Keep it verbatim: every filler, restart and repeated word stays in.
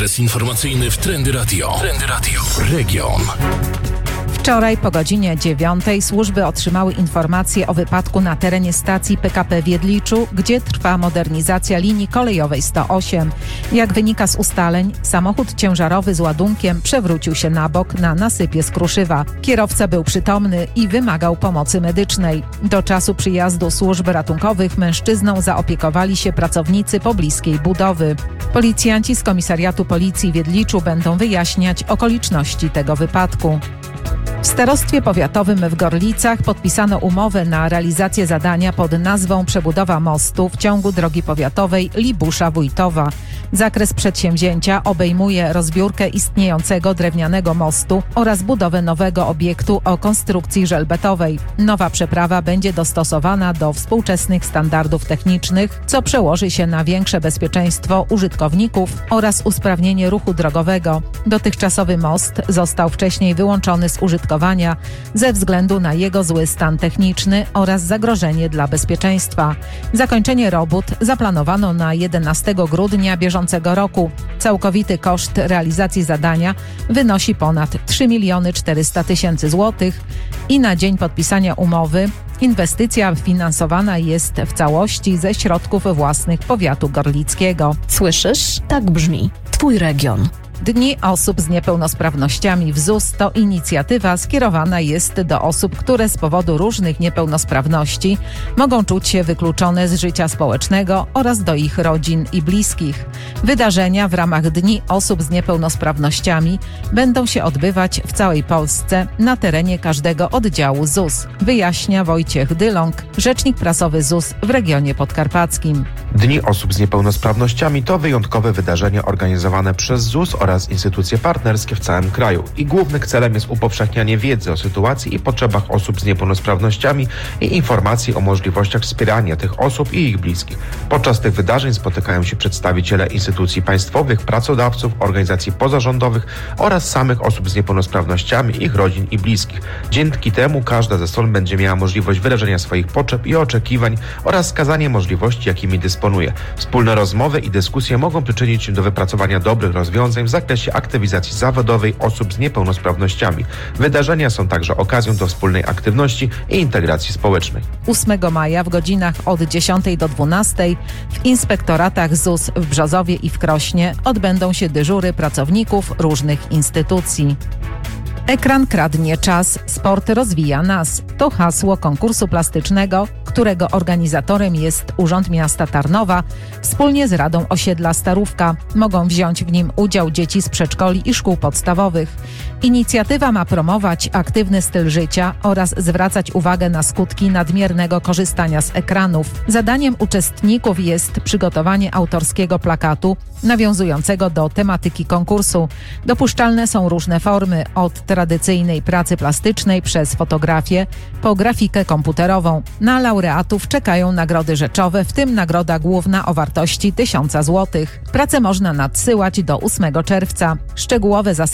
Adres informacyjny w Trendy Radio. Trendy Radio. Region. Wczoraj po godzinie dziewiątej służby otrzymały informację o wypadku na terenie stacji P K P w Jedliczu, gdzie trwa modernizacja linii kolejowej sto osiem. Jak wynika z ustaleń, samochód ciężarowy z ładunkiem przewrócił się na bok na nasypie z Kruszywa. Kierowca był przytomny i wymagał pomocy medycznej. Do czasu przyjazdu służb ratunkowych mężczyzną zaopiekowali się pracownicy pobliskiej budowy. Policjanci z Komisariatu Policji w Jedliczu będą wyjaśniać okoliczności tego wypadku. W Starostwie Powiatowym w Gorlicach podpisano umowę na realizację zadania pod nazwą przebudowa mostu w ciągu drogi powiatowej Libusza-Wójtowa. Zakres przedsięwzięcia obejmuje rozbiórkę istniejącego drewnianego mostu oraz budowę nowego obiektu o konstrukcji żelbetowej. Nowa przeprawa będzie dostosowana do współczesnych standardów technicznych, co przełoży się na większe bezpieczeństwo użytkowników oraz usprawnienie ruchu drogowego. Dotychczasowy most został wcześniej wyłączony z użytkowania ze względu na jego zły stan techniczny oraz zagrożenie dla bezpieczeństwa. Zakończenie robót zaplanowano na jedenastego grudnia bieżącego roku. Całkowity koszt realizacji zadania wynosi ponad trzy miliony czterysta tysięcy złotych i na dzień podpisania umowy inwestycja finansowana jest w całości ze środków własnych powiatu gorlickiego. Słyszysz? Tak brzmi Twój region. Dni osób z niepełnosprawnościami w Z U S to inicjatywa skierowana jest do osób, które z powodu różnych niepełnosprawności mogą czuć się wykluczone z życia społecznego oraz do ich rodzin i bliskich. Wydarzenia w ramach Dni osób z niepełnosprawnościami będą się odbywać w całej Polsce na terenie każdego oddziału Z U S, wyjaśnia Wojciech Dylong, rzecznik prasowy Z U S w regionie podkarpackim. Dni osób z niepełnosprawnościami to wyjątkowe wydarzenia organizowane przez Z U S oraz instytucje partnerskie w całym kraju. Ich głównym celem jest upowszechnianie wiedzy o sytuacji i potrzebach osób z niepełnosprawnościami i informacji o możliwościach wspierania tych osób i ich bliskich. Podczas tych wydarzeń spotykają się przedstawiciele instytucji państwowych, pracodawców, organizacji pozarządowych oraz samych osób z niepełnosprawnościami, ich rodzin i bliskich. Dzięki temu każda ze stron będzie miała możliwość wyrażenia swoich potrzeb i oczekiwań oraz wskazania możliwości, jakimi dysponuje. Wspólne rozmowy i dyskusje mogą przyczynić się do wypracowania dobrych rozwiązań w zakresie aktywizacji zawodowej osób z niepełnosprawnościami. Wydarzenia są także okazją do wspólnej aktywności i integracji społecznej. ósmego maja w godzinach od dziesiątej do dwunastej w inspektoratach Z U S w Brzozowie i w Krośnie odbędą się dyżury pracowników różnych instytucji. Ekran kradnie czas, sport rozwija nas. To hasło konkursu plastycznego, którego organizatorem jest Urząd Miasta Tarnowa wspólnie z Radą Osiedla Starówka. Mogą wziąć w nim udział dzieci z przedszkoli i szkół podstawowych. Inicjatywa ma promować aktywny styl życia oraz zwracać uwagę na skutki nadmiernego korzystania z ekranów. Zadaniem uczestników jest przygotowanie autorskiego plakatu nawiązującego do tematyki konkursu. Dopuszczalne są różne formy, od tradycyjnej pracy plastycznej przez fotografię po grafikę komputerową. Na laureatów czekają nagrody rzeczowe, w tym nagroda główna o wartości tysiąca złotych. Pracę można nadsyłać do ósmego czerwca. Szczegółowe zasady